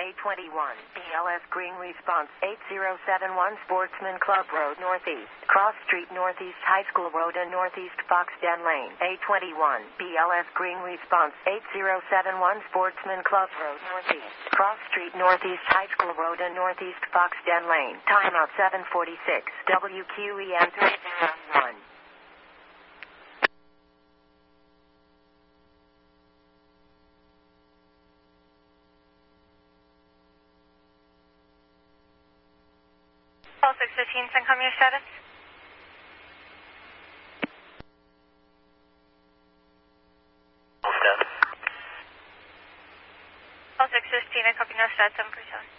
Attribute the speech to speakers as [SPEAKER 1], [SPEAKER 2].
[SPEAKER 1] A21, BLS Green Response, 8071 Sportsman Club Road Northeast, Cross Street Northeast High School Road and Northeast Foxden Lane. A21, BLS Green Response, 8071 Sportsman Club Road Northeast, Cross Street Northeast High School Road and Northeast Foxden Lane. Timeout 746, WQEN 301.
[SPEAKER 2] Call 615, CENTCOM, your status? Call 615, I copy no stats, 7%.